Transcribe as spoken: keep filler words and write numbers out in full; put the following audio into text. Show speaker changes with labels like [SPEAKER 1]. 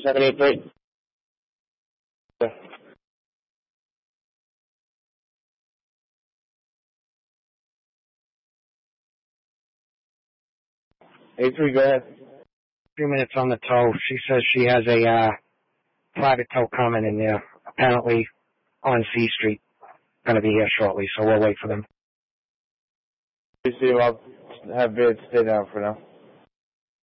[SPEAKER 1] seven eight three. eight three, go ahead.
[SPEAKER 2] Few minutes on the tow. She says she has a uh, private tow coming in there, apparently on C Street. Going to be here shortly, so we'll wait for them.
[SPEAKER 1] You see, I'll have Beard stay down for now.